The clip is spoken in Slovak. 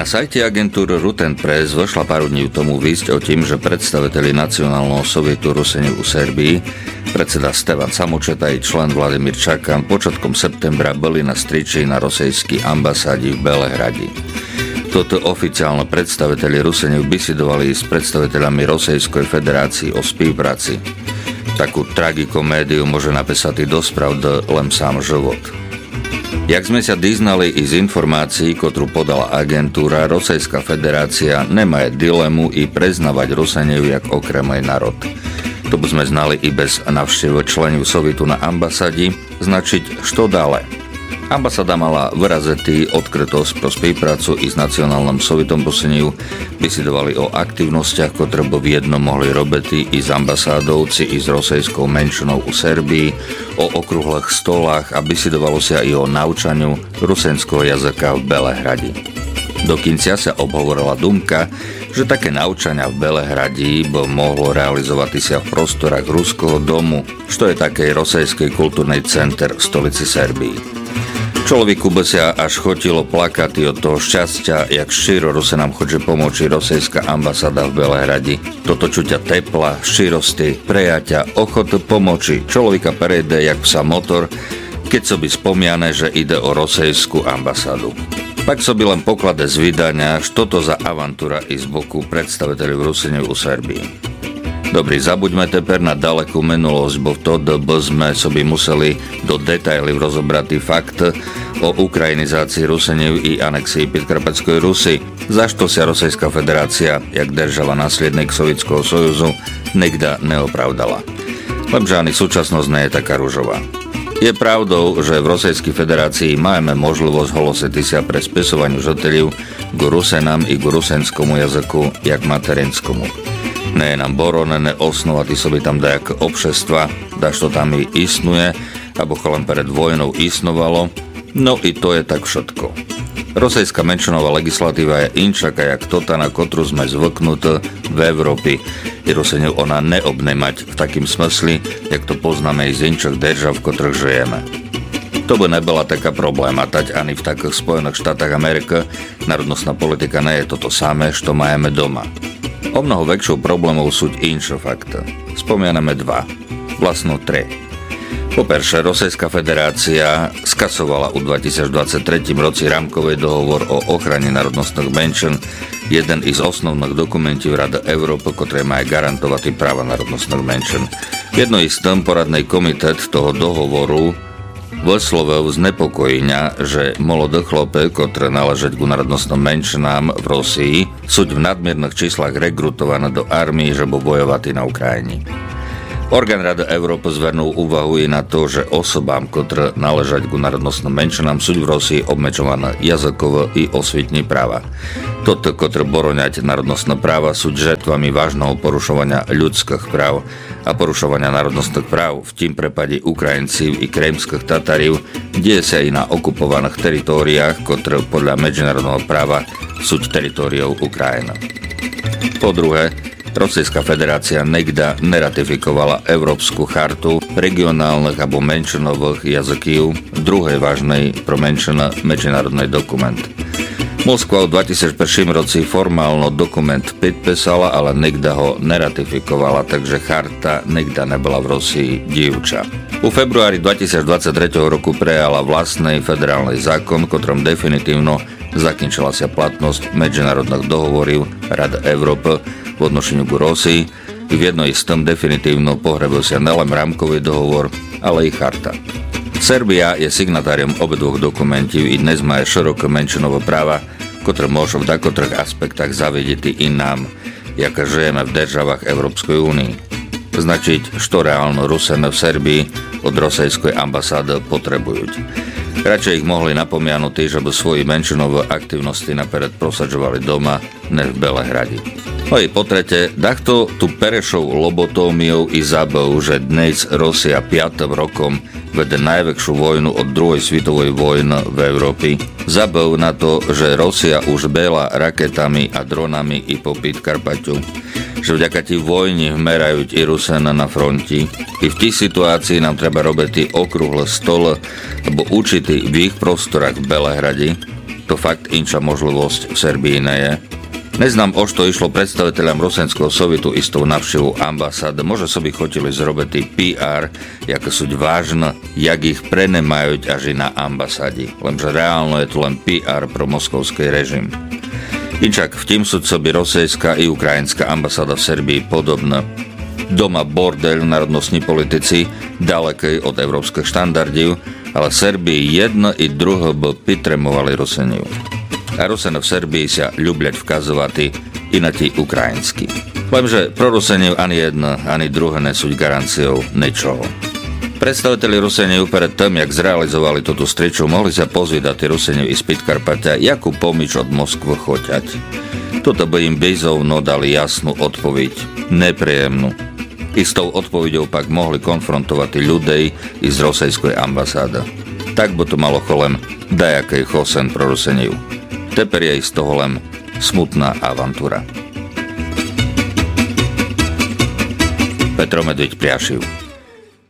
Na sajte agentúry Ruten Press vošla pár dní tomu výsť o tým, že predstaviteľi Nacionálneho sovietu Ruseňov u Serbii, predseda Stevan Samočeta i člen Vladimír Čakan počiatkom septembra boli na striči na rosejskej ambasádi v Belehradi. Toto oficiálne predstaviteľi Ruseňov bisedovali s predstaviteľami Rosejskej federácii o spolupráci. Takú tragikomédiu môže napísať i do spravd len sám život. Jak sme sa diznali i z informácií, ktorú podala agentúra, Rosejská federácia nemá dilemu i preznávať Ruseňov jak okremej národ. To by sme znali i bez navštevu členov Sovietu na ambasádi, značiť što dále. Ambasáda mala vyrazetý odkrytosť pro spoluprácu i s Nacionálnym sovietom Ruseňov, bisedovali o aktivnostiach, ktoré by jedno mohli robiť i s ambasádovci i s rosejskou menšinou u Serbii, o okrúhlych stolách a bisedovalo sa i o naučaniu rusenského jazyka v Belehradi. Dokonca sa obhovorila dumka, že také naučania v Belehradi by mohlo realizovať sa v prostorách Ruského domu, čo je taký rosejský kultúrny center v stolici Serbii. Človeku by sa až chotilo plakať od toho šťastia, jak šíro sa nám chodže pomôcť rosejská ambasáda v Belehradi. Toto čuťa tepla, šírosti, prejaťa, ochotu pomoci. Človeka prejde jak psa motor, keď by spomiane, že ide o rosejskú ambasádu. Pak by len poklade z vydania, čo to za avantúra i z boku predstaviteľov Ruseňov u Serbii. Dobrý, zabuďme teper na dalekú minulosť, bo vtedy by sme by museli do detailov rozobrať fakt o ukrajinizácii Ruseňov i anexii Podkarpatskej Rusy, zašto sa Rosejská federácia, jak država následník Sovietskeho sojuzu, nikda neopravdala. Lepže ani súčasnosť nie je taká ružová. Je pravdou, že v Rosejskej federácii máme možnosť holosiť sa pre spisovaniu žiteľov k Rusenám i k rusenskému jazyku jak materinskomu. Nie je nám boronené osnovať sobi tam dajaké obšestva, daž to tam i istnuje, abo len pred vojnou istnovalo, no i to je tak všetko. Rosejská menšinová legislatíva je inčaká jak tota, na ktorú sme zvyknutí v Európe. I Ruseňov ona neobne mať v takým smysli, jak to poznáme i z inčak držav, v ktorých žijeme. To by nebola taká probléma, tať ani v takých Spojených štátach Ameriky národnostná politika nie je toto samé, čo máme doma. O mnoho väčšou problémov sú inšie fakty. Spomiename dva, vlastno tri. Poperše, Rosejská federácia skasovala u 2023 roci rámkový dohovor o ochrane národnostných menšín, jeden z osnovných dokumentov Rady Európy, ktoré má garantovať práva národnostných menšín. Jedno z tým poradný komitet toho dohovoru vyslovil znepokojenia, že mladé chlopy, ktoré náležať ku národnostným menšinám v Rosii, sú v nadmiernych číslach rekrutované do armii, že budú bojovať na Ukrajine. Orgán Rady Európy zvernul úvahu i na to, že osobám, ktoré náležať ku národnostným menšinám, sú v Rosii obmedzované jazykové i osvetní práva. Toto, ktoré boroňať národnostné práva, sú žrtvami vážneho porušovania ľudských práv a porušovania národnostných práv, v tým prípade Ukrajincov i krymských Tatarov, deje sa i na okupovaných teritóriách, ktoré podľa medzinárodného práva sú teritóriou Ukrajiny. Po druhé, Rosejská federácia nikda neratifikovala Európsku chartu regionálnych alebo menšinových jazykov, druhej vážnej pro menšina medzinárodný dokument. Moskva v 2001 roci formálno dokument podpísala, ale nikda ho neratifikovala, takže charta nikda nebola v Rosii dievča. U februári 2023 roku prejala vlastný federálny zákon, ktorom definitívno zakončila sa platnosť medzinárodných dohovorov Rady Európy v odnošeniu k Rosii. V jednej z tom definitívno pohrebil sa nelen rámkový dohovor, ale i charta. Serbia je signatáriom obidvoch dokumentov i dnes má široké menšinové práva, ktoré môžu v takotrých aspektách zavedieť i nám, jaké žijeme v državách Európskej únii. Značiť, što reálno Rusene v Serbii od Rosejskej ambasády potrebujú. Radšej ich mohli napomianuť, že by svoji menšinové aktivnosti napered prosadzovali doma, ne v Belehradi. No i po tretie, takto tu perešou lobotómiou i zabou, že dnes Rusia 5. rokom vede najväčšiu vojnu od druhej svetovej vojny v Európe. Zabou na to, že Rusia už bela raketami a dronami i po Podkarpaťu, že vďaka tí vojni vmerajú i Rusena na fronti. I v tých situácii nám treba robiť okrúhle stole, lebo určitý v ich prostorách v Belehradi, to fakt inča možlivosť v Serbii ne je. Neznám, o što išlo predstaviteľom Rusenského sovjetu istou navštevu ambasád. Može so by chotili zrobiti PR, jaké sú vážne, jak ich prenemajú až i na ambasádi. Lenže reálno je to len PR pro moskovský režim. Inčak v tým sú by rosejská i ukrajinská ambasáda v Serbii podobná. Doma bordel národnostní politici, dalekej od európskych štandardів, ale Serbii jedno i druho by pitremovali Ruseniu. A Rusene v Serbii sa ľubľať vkazovati i na tí ukrajinskí. Lenže pro Rusenov ani jedno, ani druhé nesúť garanciou ničoho. Predstaviteľi Rusenov pred tým, jak zrealizovali túto striču, mohli sa pozvídať Rusenov i z Podkarpatia, jakú pomič od Moskvy choťať. Toto by im bezovno dali jasnú odpoveď, nepríjemnú. I s tou odpoveďou pak mohli konfrontovať ľudí i z rosejskej ambasády. Tak by to malo cholem dajakej chosen pro Rusenov. Teper je z toho len smutná avantúra. Petro Medveď, Priašiv.